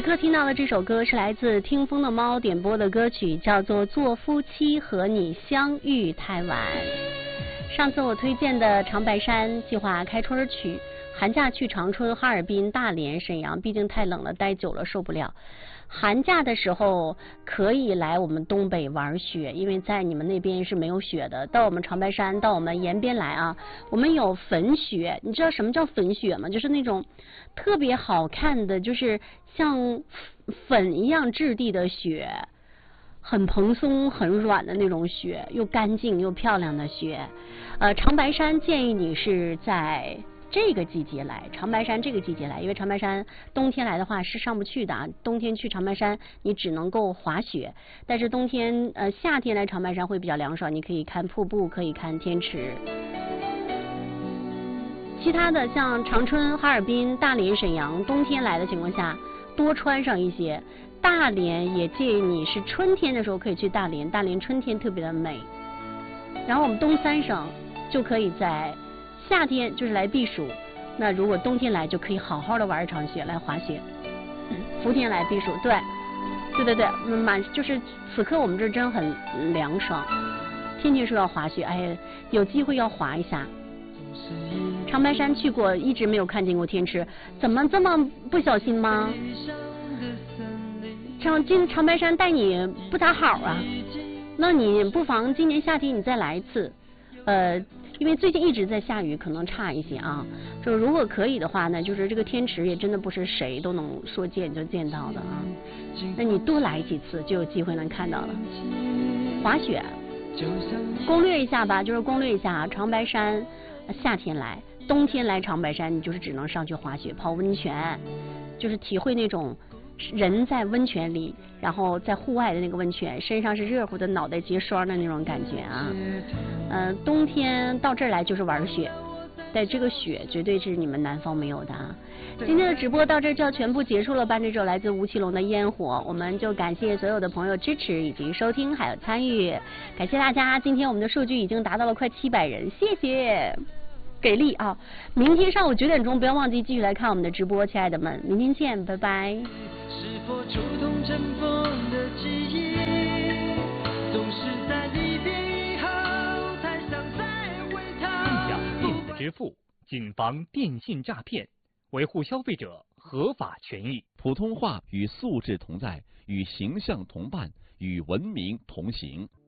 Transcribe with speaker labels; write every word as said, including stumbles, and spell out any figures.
Speaker 1: 此刻听到的这首歌是来自听风的猫点播的歌曲，叫做《做夫妻和你相遇太晚》。上次我推荐的长白山计划开春曲，寒假去长春、哈尔滨、大连、沈阳，毕竟太冷了，待久了受不了。寒假的时候可以来我们东北玩雪，因为在你们那边是没有雪的。到我们长白山，到我们延边来啊，我们有粉雪。你知道什么叫粉雪吗？就是那种特别好看的，就是像粉一样质地的雪，很蓬松很软的那种雪，又干净又漂亮的雪。呃，长白山建议你是在这个季节来，长白山这个季节来，因为长白山冬天来的话是上不去的啊。冬天去长白山你只能够滑雪，但是冬天呃夏天来长白山会比较凉爽，你可以看瀑布，可以看天池。其他的像长春、哈尔滨、大连、沈阳，冬天来的情况下多穿上一些。大连也建议你是春天的时候可以去大连，大连春天特别的美。然后我们东三省就可以在夏天就是来避暑，那如果冬天来就可以好好的玩一场雪，来滑雪。伏天来避暑，对，对对对，满就是此刻我们这真很凉爽，天天说要滑雪，哎，有机会要滑一下。长白山去过，一直没有看见过天池，怎么这么不小心吗？长今长白山带你不咋好啊，那你不妨今年夏天你再来一次，呃。因为最近一直在下雨，可能差一些啊。就如果可以的话呢，就是这个天池也真的不是谁都能说见就见到的啊。那你多来几次就有机会能看到了。滑雪，攻略一下吧，就是攻略一下长白山，夏天来，冬天来长白山，你就是只能上去滑雪、泡温泉，就是体会那种人在温泉里，然后在户外的那个温泉，身上是热乎的，脑袋结霜的那种感觉啊。嗯、呃，冬天到这儿来就是玩雪，但这个雪绝对是你们南方没有的啊。今天的直播到这就要全部结束了，伴这首来自吴奇隆的烟火，我们就感谢所有的朋友支持以及收听还有参与，感谢大家。今天我们的数据已经达到了快七百人，谢谢。给力啊！明天上午九点钟不要忘记继续来看我们的直播，亲爱的们，明天见，拜拜。是否触动尘封的记忆，总是在离别以后才想再为他。
Speaker 2: 分享电子支付，谨防电信诈骗，维护消费者合法权益。
Speaker 3: 普通话与素质同在，与形象同伴，与文明同行。